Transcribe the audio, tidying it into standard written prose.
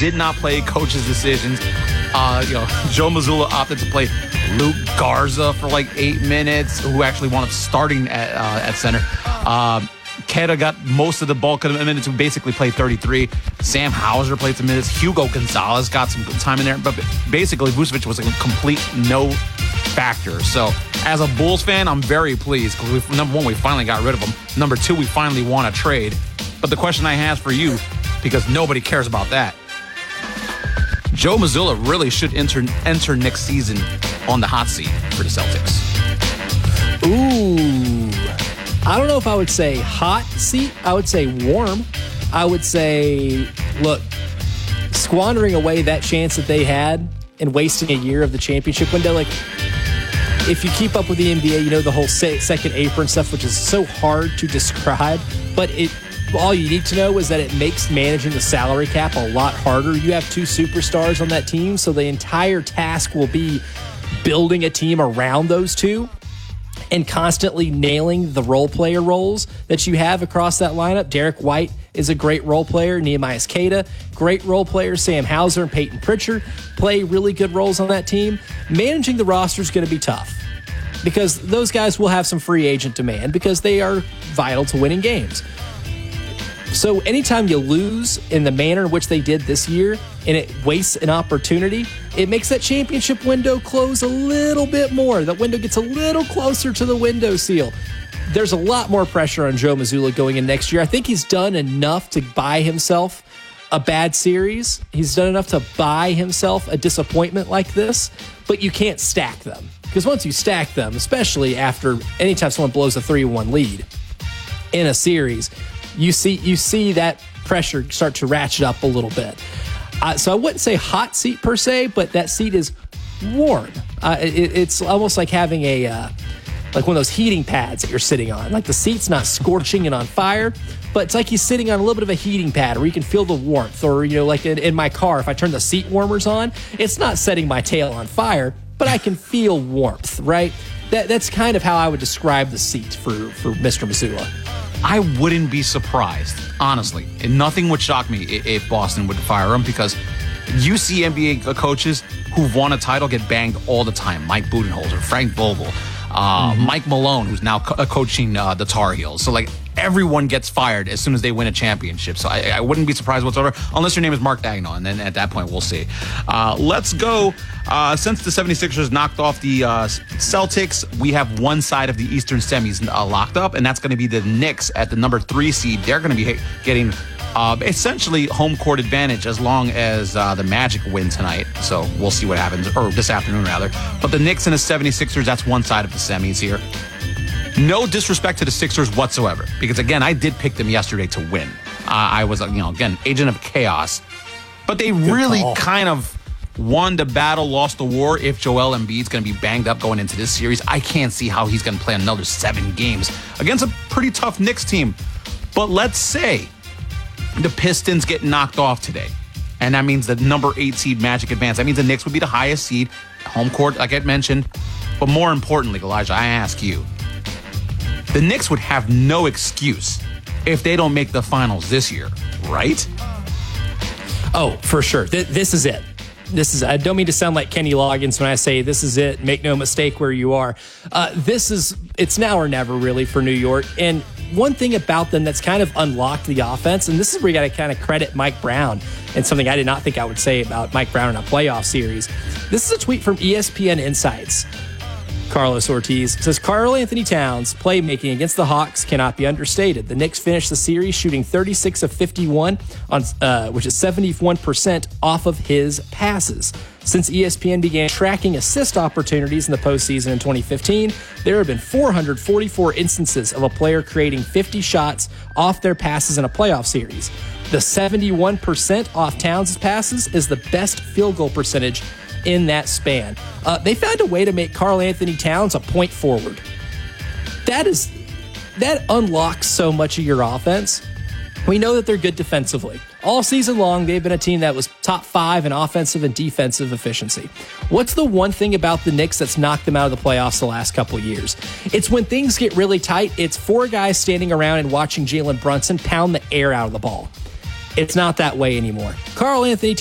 did not play coach's decisions. Joe Mazzulla opted to play Luke Garza for like 8 minutes, who actually wound up starting at center. Queta got most of the bulk of the minutes, who basically played 33. Sam Hauser played some minutes. Hugo Gonzalez got some good time in there. But basically, Vucevic was a complete no factor. So as a Bulls fan, I'm very pleased because, number one, we finally got rid of him. Number two, we finally won a trade. But the question I have for you, because nobody cares about that, Joe Mazzulla really should enter next season on the hot seat for the Celtics. Ooh. I don't know if I would say hot seat. I would say warm. I would say, look, squandering away that chance that they had and wasting a year of the championship window, like, if you keep up with the NBA, you know the whole second apron stuff, which is so hard to describe, but all you need to know is that it makes managing the salary cap a lot harder. You have 2 superstars on that team, so the entire task will be building a team around those two and constantly nailing the role player roles that you have across that lineup. Derek White is a great role player. Nehemiah Queta, great role player. Sam Hauser and Peyton Pritchard play really good roles on that team. Managing the roster is going to be tough because those guys will have some free agent demand because they are vital to winning games. So anytime you lose in the manner in which they did this year and it wastes an opportunity, it makes that championship window close a little bit more. That window gets a little closer to the window seal. There's a lot more pressure on Joe Mazzulla going in next year. I think he's done enough to buy himself a bad series. He's done enough to buy himself a disappointment like this, but you can't stack them. Because once you stack them, especially after anytime someone blows a 3-1 lead in a series, you see that pressure start to ratchet up a little bit. So I wouldn't say hot seat per se, but that seat is warm. It's almost like having like one of those heating pads that you're sitting on. Like the seat's not scorching and on fire, but it's like he's sitting on a little bit of a heating pad where you can feel the warmth. Or, like in my car, if I turn the seat warmers on, it's not setting my tail on fire, but I can feel warmth, right? That's kind of how I would describe the seat for Mr. Mazzulla. I wouldn't be surprised, honestly. And nothing would shock me if Boston would fire him, because you see NBA coaches who've won a title get banged all the time. Mike Budenholzer, Frank Vogel, Mike Malone, who's now coaching the Tar Heels. So, like, everyone gets fired as soon as they win a championship. So I wouldn't be surprised whatsoever, unless your name is Mark Daigneault, and then at that point, we'll see. Let's go. Since the 76ers knocked off the Celtics, we have one side of the Eastern semis locked up, and that's going to be the Knicks at the number 3 seed. They're going to be getting essentially home court advantage as long as the Magic win tonight. So we'll see what happens, or this afternoon, rather. But the Knicks and the 76ers, that's one side of the semis here. No disrespect to the Sixers whatsoever, because, again, I did pick them yesterday to win. I was, again, agent of chaos. But they really kind of won the battle, lost the war. If Joel Embiid's going to be banged up going into this series, I can't see how he's going to play another 7 games against a pretty tough Knicks team. But let's say the Pistons get knocked off today, and that means the number 8 seed Magic advance. That means the Knicks would be the highest seed, home court, like I mentioned. But more importantly, Elijah, I ask you, the Knicks would have no excuse if they don't make the finals this year, right? Oh, for sure. This is it. I don't mean to sound like Kenny Loggins when I say this is it. Make no mistake where you are. It's now or never, really, for New York. And one thing about them that's kind of unlocked the offense, and this is where you got to kind of credit Mike Brown, and something I did not think I would say about Mike Brown in a playoff series. This is a tweet from ESPN Insights. Carlos Ortiz says, Karl-Anthony Towns' playmaking against the Hawks cannot be understated. The Knicks finished the series shooting 36 of 51, which is 71% off of his passes. Since ESPN began tracking assist opportunities in the postseason in 2015, there have been 444 instances of a player creating 50 shots off their passes in a playoff series. The 71% off Towns' passes is the best field goal percentage in that span. They found a way to make Karl-Anthony Towns a point forward. That unlocks so much of your offense. We know that they're good defensively. All season long, they've been a team that was top 5 in offensive and defensive efficiency. What's the one thing about the Knicks that's knocked them out of the playoffs the last couple of years? It's when things get really tight, it's 4 guys standing around and watching Jalen Brunson pound the air out of the ball. It's not that way anymore. Karl-Anthony